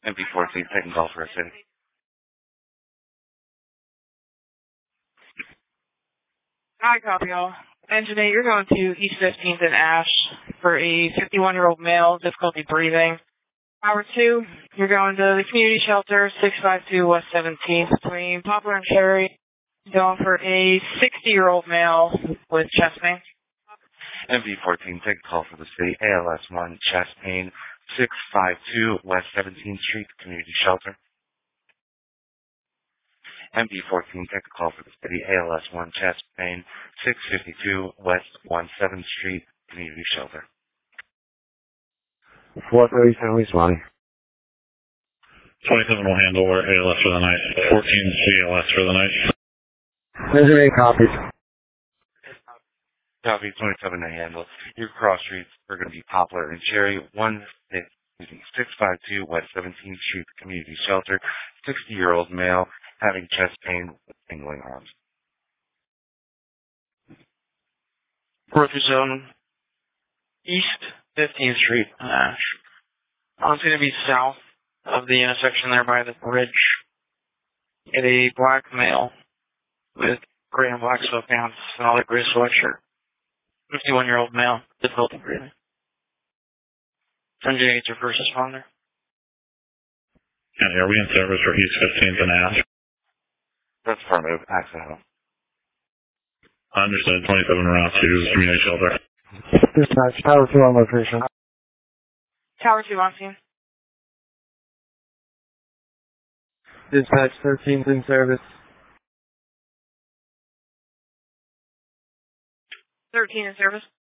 MP14, taking call for a city. Hi, copy all. Engine 8, you're going to East 15th and Ash for a 51-year-old male, difficulty breathing. Power 2, you're going to the community shelter, 652 West 17th, between Poplar and Cherry. Going for a 60-year-old male with chest pain. MP14, take a call for the city. ALS1, chest pain, 652 West 17th Street, community shelter. MP14, take a call for the city. ALS1, chest pain, 652 West 17th Street, community shelter. 437 responding. 27 will handle ALS for the night. 14 CLS for the night. Engine 8 copies. Copy 27 to handle. Your cross streets are going to be Poplar and Cherry, 652 West 17th Street, community shelter. 60-year-old male having chest pain with tingling arms. Rookie zone, East 15th Street, Ash. It's going to be south of the intersection there by the bridge. Get a black male with gray and black sweatpants and all that gray sweatshirt. 51-year-old male, difficulty breathing. Engine 8's your first responder. And are we in service for East 15th and Ash? That's affirmative. Accidental. Understood. 27 route to community shelter. Dispatch, Tower 2 on location. Tower 2 on scene. Dispatch 13's in service. 13 in service.